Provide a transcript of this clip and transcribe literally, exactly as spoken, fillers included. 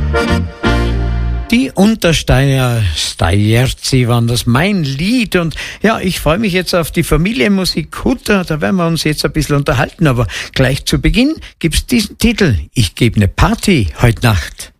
Die Untersteier Steierzi waren das, mein Lied. Und ja, ich freue mich jetzt auf die Familienmusik Hutter. Da werden wir uns jetzt ein bisschen unterhalten. Aber gleich zu Beginn gibt's diesen Titel. Ich gebe eine Party heute Nacht.